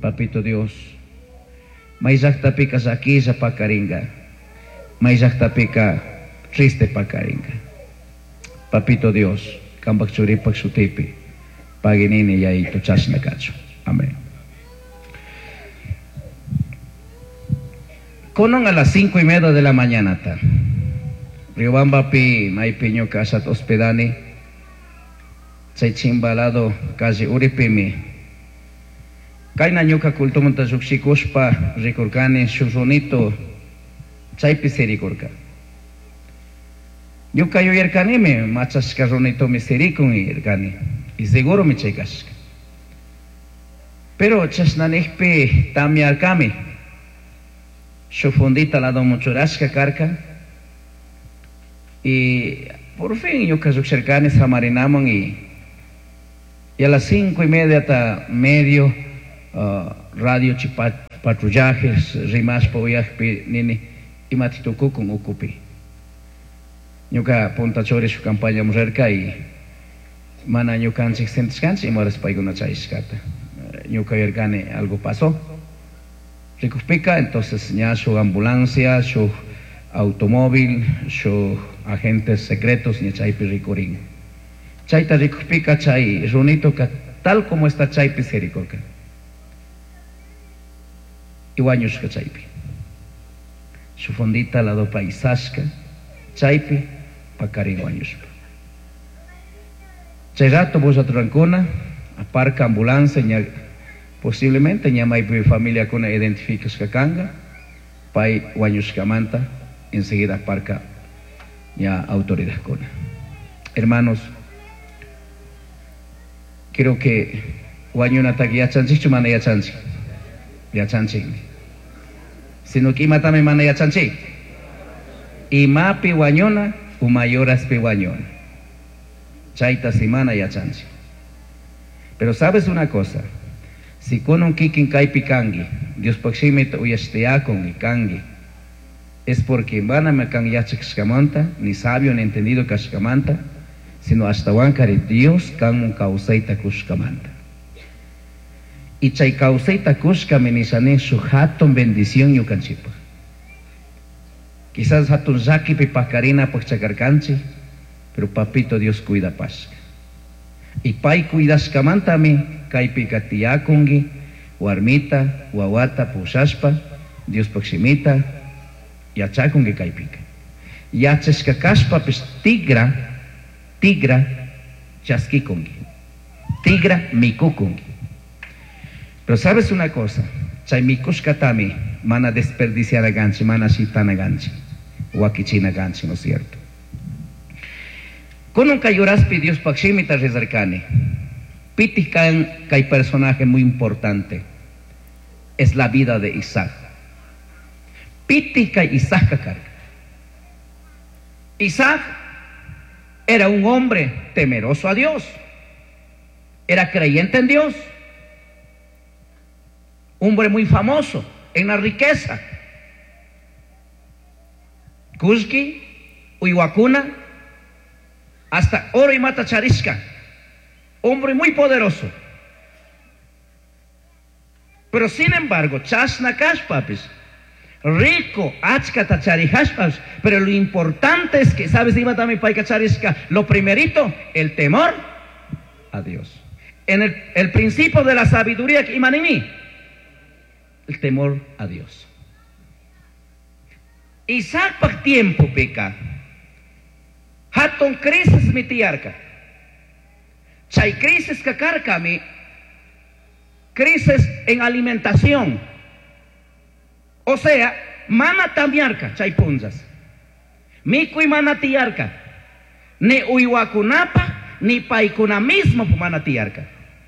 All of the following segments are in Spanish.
Papito Dios, may llaqtapiqa llakilla pakaringa, may llaqtapiqa triste pakaringa. Papito Dios, kambak churipak sutipi, paginini yay tuchasna kacho. Amén. Konon a las 5:30 de la mañana ta. Riobamba pi may piño kasat hospedani. Chay chimbalado calle Uripimi. Kaina ñuka kultumunta suksikushpa rikurkani shusonito chaypi serikurka. Ñuka yuyarkanimi machashka ronito mi serikun irkani. Y seguro mi chaykashka. Pero chasnanihpi tamiarkami. Shufundita lado muchurashka karka. Y por fin ñuka suksharkani samarinamon y a las 5:30 hasta medio radio patrullajes, rimashpa uyakpi nini imatitukukum ukupi. Ñuka punta chori su campaña mujerka y mana ñukanchik sentishkanchik imaras paykuna chayishkata. Ñuka yerkani algo pasó. Rikuspika, entonces ya su ambulancia, su automóvil, su agentes secretos ni chaypi rikurin. Chayta rikuspika chay runito ka tal como está chaypi serikorka. Iwañushka chaypi. Su fondita lado paisashka chaypi pakarin wañushpa. Chay rato vos atrancona, aparca ambulancia, posiblemente ña maypi familia kuna identificas kakanga, pay wañushka manta, enseguida aparca ña autoridad kuna. Hermanos, quiero que wañuna taki yachanchik mana yachanchik. Yachanchik. Sino que matame mana yachanchik. Y mapi wañona, umayoras pi wañona. Chaita simana yachanchik. Pero sabes una cosa, si konon kikin kaipi kangi, Dios pakshimita uyashteyakon y kangi, es porque van a me kan yachakshkamanta, ni sabio ni entendido kashkamanta, sino hasta wankari Dios kan un kausaita kushkamanta. Y chay kausaita kushkame nisane su haton bendición yukanchipa. Quizás hatun zaki pi pakarina pakchakarkanchi, pero papito Dios cuida pasca. Y pay cuidashkamantami kaipi katiyakungi, warmita, wawata pushashpa, Dios pakshimita, yachakungi kaipika. Yachashkakashpa pues tigra chaskikungi, tigra mikukungi. Pero sabes una cosa, chay mikushkatami mana desperdiciar a ganchi, mana shitana ganchi, wakichina ganchi, ¿no es cierto? Con un kayuraspi Dios pakshimita rezarkani, pitikan kay personaje muy importante, es la vida de Isaac. Pitika Isaac kakar. Isaac era un hombre temeroso a Dios, era creyente en Dios, hombre muy famoso en la riqueza. Kushki, Uiwakuna, hasta oro y mata charishka, hombre muy poderoso. Pero sin embargo, chasnakash papis, rico, achkata charihashpas, pero lo importante es que, ¿sabes? Lo primerito, el temor a Dios. En el principio de la sabiduría que imanimi, el temor a Dios. Isaac pak tiempo peca, haton crisis mitiarka, chay crisis kakarkami, crisis en alimentación. O sea, mana tamiarka chay punzas. Mikui mana tiarka. Ni uiwakunapa, ni paikuna mismo mana tiarka.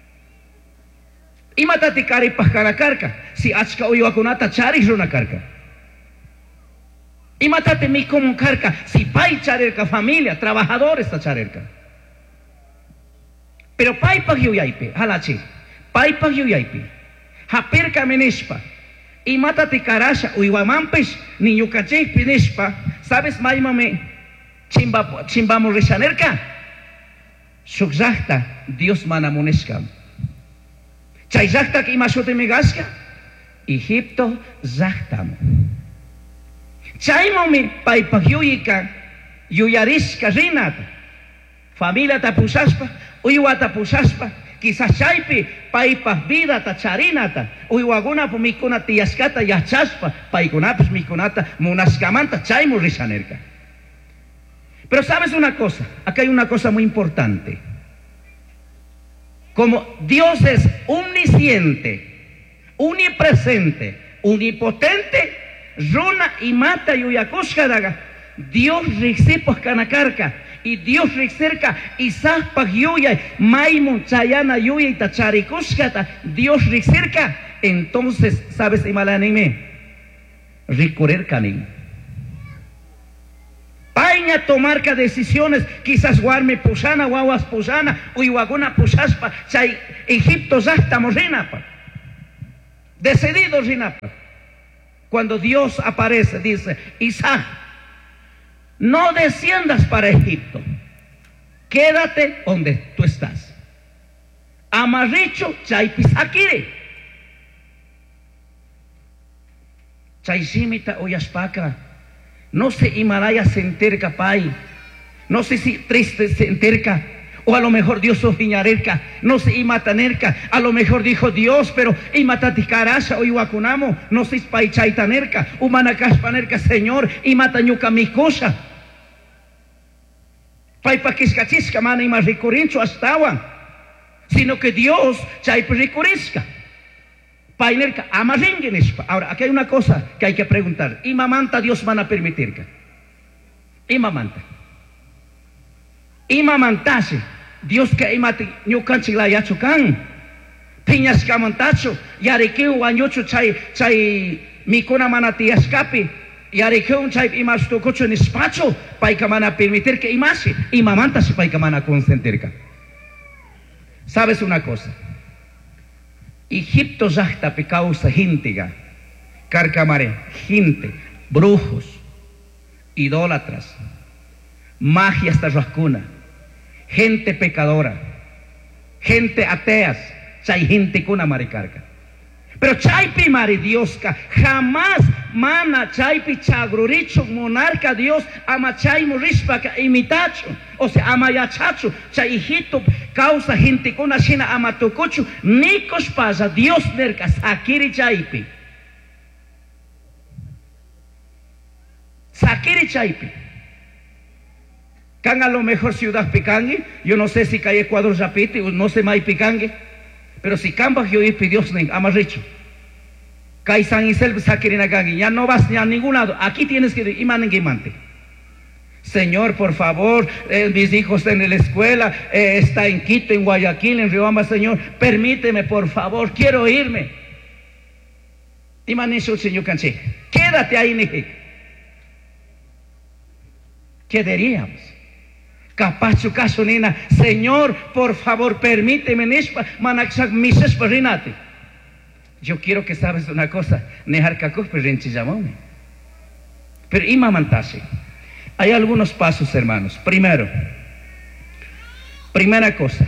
Imatati kari pahkarakarka. Si achka uiwakunata chari runakarka. Imatati mikumun karka. Si pai charerka familia, trabajadores ta charerka. Pero pai pagyuyaipi, halachi. Pai pagyuyaipi. Hapirka minishpa. Y matati karasha uiwamampish ni yukachik pinishpa, sabes maimame chimbamo rishanerka shukjahta Dios manamuneshkam Chay llaqta imashuti gasca, Egipto llaqtam. Chaymumi paypaq yuyika yuyarishka rinata. Familia pusaspa, uywata pusaspa, quizás chaypi paypaq vida charinata. Uywaguna mikuna tiyaskata yachaspa, paykunapis mikunata munaskamanta chaymu rishanerka. Pero sabes una cosa, acá hay una cosa muy importante. Como Dios es omnisciente, omnipresente, omnipotente, runa y mata yuyakushkadaga, Dios rixipos kanakarka, y Dios rixerka isahpak yuyay, maimun chayana yuyay tacharikushkata, Dios rixerka, entonces, ¿sabes imalanime? Rikurerkanin. Paña tomar decisiones, quizás guarme pusana, guaguas pusana, uywaguna pusaspa, chay Egipto zastamos rinapa. Decidido rinapa. Cuando Dios aparece, dice, Isaac, no desciendas para Egipto, quédate donde tú estás. Amarricho, chay pisakire. Chay simita oyaspaka. No sé Himalaya se enterca pai, no sé si triste se enterca, o a lo mejor Dios ofiñarerca, no sé imatanerca, a lo mejor dijo Dios, pero imataticarasha o iwakunamo, no sé pai chaitanerca, humanacaspanerca Señor, imatañuca mi cosa. Pai paquiscachisca mana ima ricorincho hasta sino que Dios chay ricorisca. Ahora, aquí hay una cosa que hay que preguntar. ¿Y mamanta Dios van a permitir? ¿Y mamanta? ¿Y mamantase? Dios que imati ñukanchik la yachukan. Piñas kamantacho. Yarikeu añocho chay mikuna manati escape. Yarikeu chay imastukocho en espacho. Paika mana permitir que imase. Y mamantase paika mana consentir. ¿Sabes una cosa? Egipto zahta pe causa gentiga, carcamare, gente, brujos, idólatras, magia hasta rascuna, gente pecadora, gente ateas, chay gente con maricarca. Pero chaypi mari Dioska, jamás mana chaypi chagruricho monarca Dios ama chay murishpaka imitacho, o sea ama yachacho, chay hijito causa gente con ashina ama tococho, nikos pasa Dios nerka sakiri chaypi. Sakiri chaypi. Can a lo mejor ciudad picangue, yo no sé si cae Ecuador rapite, o no sé mai picangue. Pero si cambas yo y Dios ama richo. Kai San Isel Sakirinagangi, ya no vas ni a ningún lado. Aquí tienes que ir imante. Señor, por favor, mis hijos están en la escuela, está en Quito, en Guayaquil, en Riobamba, Señor, permíteme, por favor, quiero irme. Imanisho, Señor Canché, quédate ahí, Niji. ¿Qué diríamos? Capacho Casunina, Señor, por favor, permíteme, yo quiero que sabes una cosa, pero imamantase. Hay algunos pasos, hermanos. Primera cosa.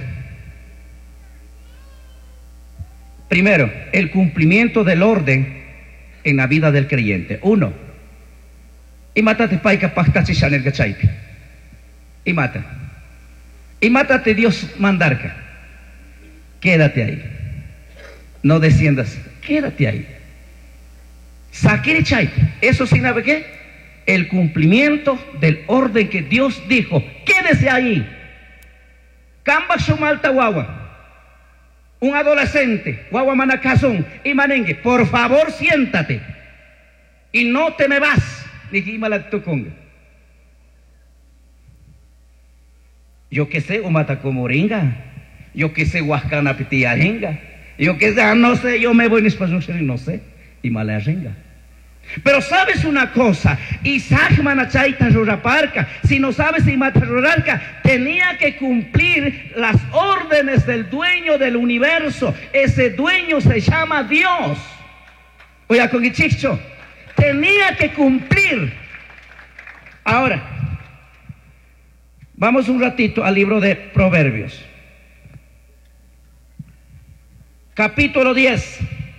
Primero, el cumplimiento del orden en la vida del creyente. Uno, imatate paika pactachi shanel gachaipi. Y mátate Dios mandarca. Quédate ahí. No desciendas. Quédate ahí. Sakiri chay. Eso significa ¿qué? El cumplimiento del orden que Dios dijo. Quédese ahí. Kamba sumalta guagua. Un adolescente. Guagua manacazón. Y manengue. Por favor, siéntate. Y no te me vas. Ni malactoconga. Yo que sé, umata como ringa. Yo que sé, huascana pitia ringa. Yo que sé, no sé, yo me voy en español, no sé. Y mala ringa. Pero sabes una cosa, Isaac manachaita ruraparca, si no sabes si matarurarca, tenía que cumplir las órdenes del dueño del universo. Ese dueño se llama Dios. Oye, con Ichicho, tenía que cumplir. Ahora, vamos un ratito al libro de Proverbios. Capítulo 10.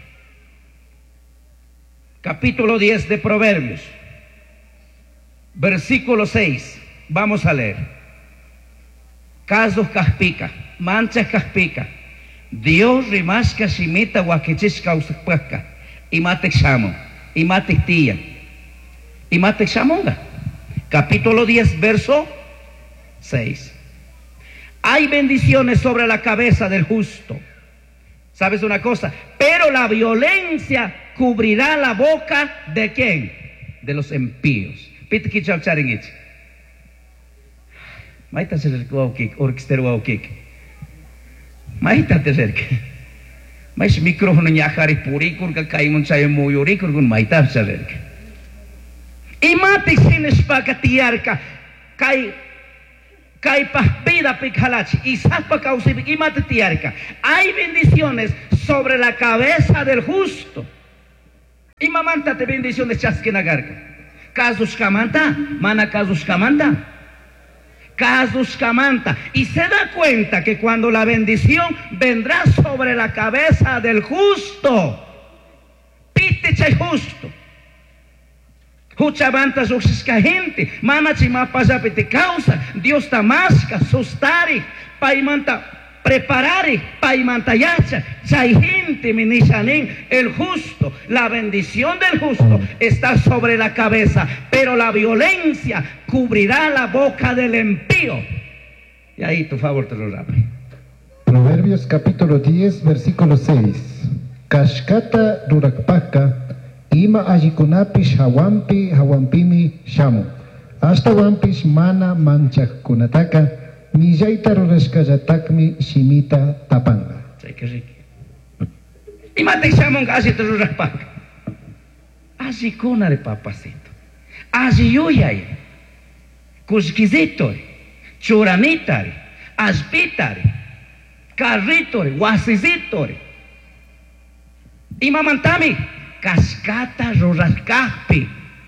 Capítulo 10 de Proverbios. Versículo 6. Vamos a leer. Casos caspica, manchas caspica. Dios rimasca shimita huaquichishka usakpaka. Y mate xamo. Y mate tía. Y mate xamonga. Capítulo 10, verso 6. Hay bendiciones sobre la cabeza del justo. ¿Sabes una cosa? Pero la violencia cubrirá la boca ¿de quién? De los impíos. Pite kichau charingich. Maita ser waukik, orkster waukik. Maita ter que. Mas micrófono nyakari purikur ka kaimun saya muyurikur kun maita ser que. Imati sinis pakatiarka kai paspida pikalachi y sapa causib imati tiarka. Hay bendiciones sobre la cabeza del justo. Y mamanta te bendiciones chasquinagarka. Casus camanta, mana casus camanta. Casus camanta. Y se da cuenta que cuando la bendición vendrá sobre la cabeza del justo, pite chay justo. Huchavanta suxisca gente, mana chimapasa pite causa, Dios tamasca, sustari, paimanta. Preparare paimanta yacha, chay gente minishanin, el justo, la bendición del justo está sobre la cabeza, pero la violencia cubrirá la boca del impío. Y ahí tu favor te lo rape. Proverbios capítulo 10, versículo 6. Kashkata rurakpaka, ima ajikunapish hawampimi shamu. Hasta wampish mana manchakunataka. Millaita rurashkallatakmi shimita tapanga. Y mate shamon así te rurashpaka. Así conare papacito. Así yuyay. Kushkizitori. Churanitari. Aspitari. Carritori. Wasizitori. Y mamantami. Cascata rurashkahpi.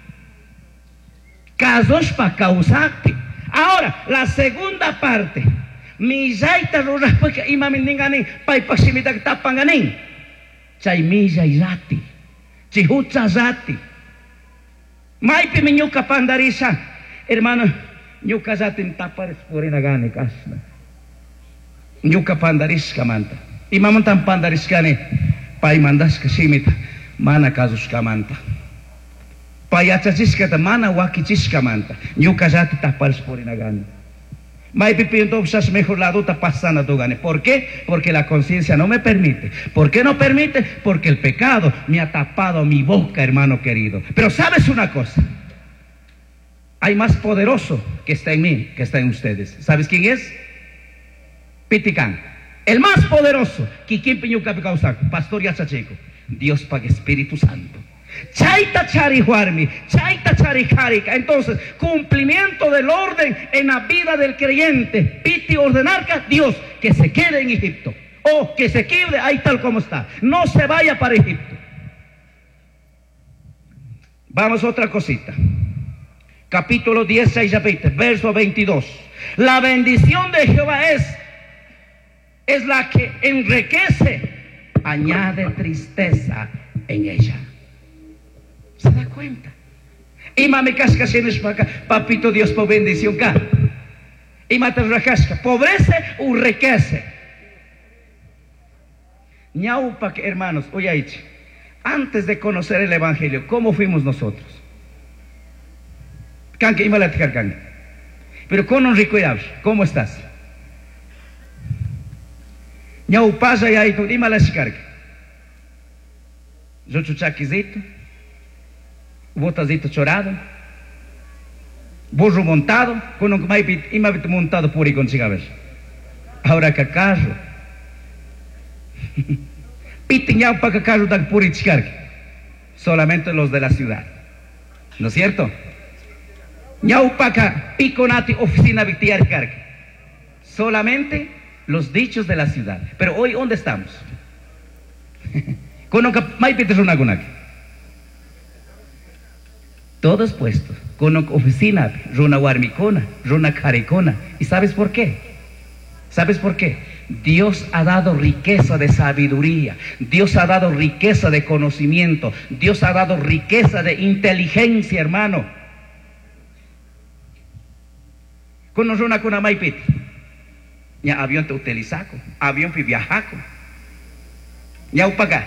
Kazoshpa kausakpi. Ahora, la segunda parte. Mi yaita rurashpaka imamindingani paipakshimita tapanganin. Chay mi yairati. Chihucha zati. Maipi mi ñuka pandarisha. Hermano, ñuka zati tapares purinagani kasna. Ñuka pandarishka manta. Imamantan pandarishkani paimandashka shimita. Mana kazushka manta. Payachachishkata mana wakichishka manta. Ñuka zati tapares purinagani. Maipi pintoxas mejor la duta pasana tu gane. ¿Por qué? Porque la conciencia no me permite. ¿Por qué no permite? Porque el pecado me ha tapado mi boca, hermano querido. Pero sabes una cosa. Hay más poderoso que está en mí, que está en ustedes. ¿Sabes quién es? Piticán. El más poderoso. Kikin piñuca causa. Pastor Yachachico. Dios pague Espíritu Santo. Chaita chari huarmi, chaita chari karika. Entonces, cumplimiento del orden en la vida del creyente. Piti ordenar que Dios que se quede en Egipto. O que se quede ahí tal como está. No se vaya para Egipto. Vamos a otra cosita. Capítulo 16 y 20, verso 22. La bendición de Jehová es la que enriquece, añade tristeza en ella. ¿Se da cuenta? Y mami cascasienes para acá, papito Dios por bendición acá. Y mata rajasca, pobrece o enriquece. Ñaupa, hermanos, oye, antes de conocer el evangelio, ¿cómo fuimos nosotros? Canque, pero con un rico y ¿cómo estás? Ñaupa, ya hay tu, dime la chicarga. Yo chuchaquizito. Botazito chorado, burro montado, con un maipit montado por y con cigarros. Ahora que carro, pitiñao para que carro da puri chicar, solamente los de la ciudad, ¿no es cierto? Ñau para piconati oficina victiar carga, solamente los dichos de la ciudad. Pero hoy, ¿dónde estamos? Con un maipit es una gunac. Todos puestos, con oficina, runa warmicona, runa caricona. ¿Y sabes por qué? ¿Sabes por qué? Dios ha dado riqueza de sabiduría, Dios ha dado riqueza de conocimiento, Dios ha dado riqueza de inteligencia, hermano. Conoce una con maipit, ya avión te utilizaco, avión pi viajaco, ya upaga.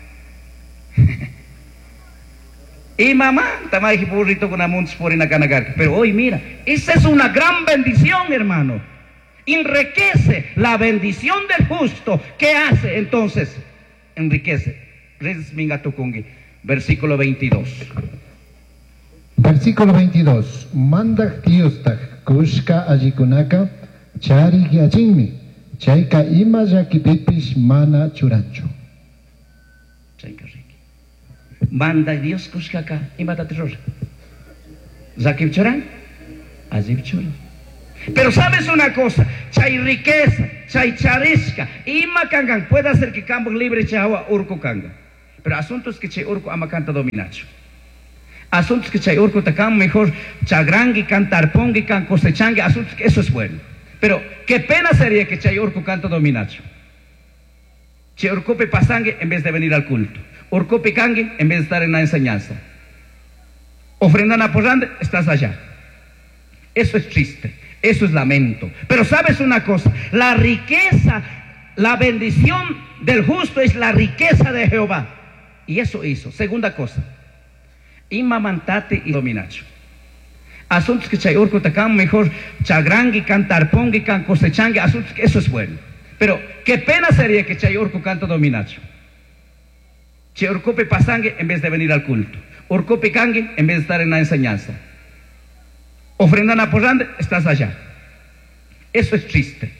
Y mamá, tamay burrito con amunts por en acanagar. Pero hoy mira, esa es una gran bendición, hermano. Enriquece la bendición del justo. ¿Qué hace entonces? Enriquece. Versículo 22. Versículo 22. Manda Dios kushka ajikunaka chari gyajinmi. Chaika ima yakipipish mana churancho. Manda Dios kushkaka ima tatror. Zakib churan. Azib churan. Pero sabes una cosa, chay riqueza, chay charisca, ima kangan, puede hacer que campo libre chawa urco kanga. Pero asuntos que chay urco ama canta dominacho. Asuntos que chay urco tacam mejor chagrangi cantar pongi can cosechangi, asuntos que eso es bueno. Pero qué pena sería que chay urco canta dominacho. Chay urco pe pasangue en vez de venir al culto. Urco pe kangue en vez de estar en la enseñanza. Ofrendan apoyando, estás allá. Eso es triste. Eso es lamento. Pero sabes una cosa, la riqueza, la bendición del justo es la riqueza de Jehová. Y eso hizo. Segunda cosa, imamantate y dominacho. Asuntos que chay urco tacam mejor chagrangi cantar pongi can cosechangi, asuntos que eso es bueno. Pero qué pena sería que chay urco canta dominacho. Chay urco pe pasangue en vez de venir al culto. Urco pe kangue en vez de estar en la enseñanza. Ofrendan apoyando, estás allá. Eso es triste.